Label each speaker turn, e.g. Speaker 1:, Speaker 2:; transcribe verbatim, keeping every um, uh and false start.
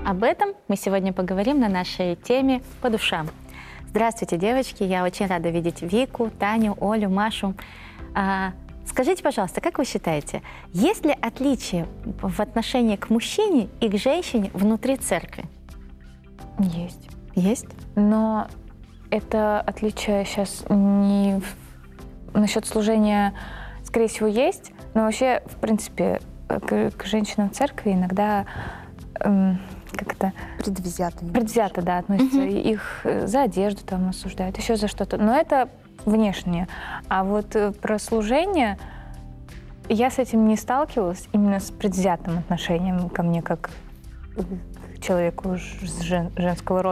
Speaker 1: об этом мы сегодня поговорим на нашей теме «По душам». Здравствуйте, девочки! Я очень рада видеть Вику, Таню, Олю, Машу. А, скажите, пожалуйста, как вы считаете, есть ли отличие в отношении к мужчине и к женщине внутри церкви?
Speaker 2: Есть.
Speaker 1: Есть?
Speaker 2: Но это отличие сейчас не в- насчет служения, скорее всего, есть, но вообще, в принципе, к, к женщинам в церкви иногда эм, как это
Speaker 3: Предвзято.
Speaker 2: предвзято, да, относятся.
Speaker 1: Мгм.
Speaker 2: И их э, за одежду там осуждают, еще за что-то. Но это внешнее. А вот э, про служение я с этим не сталкивалась, именно с предвзятым отношением ко мне как к человеку ж- с жен- женского рода.